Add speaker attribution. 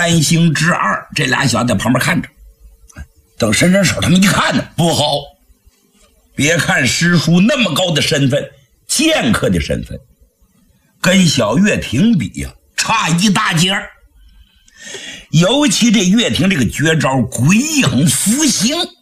Speaker 1: 三星之二，这俩小子在旁边看着。等伸伸手，他们一看呢，不好！别看师叔那么高的身份，剑客的身份，跟小岳霆比呀，差一大截儿。尤其这岳霆这个绝招鬼影伏形，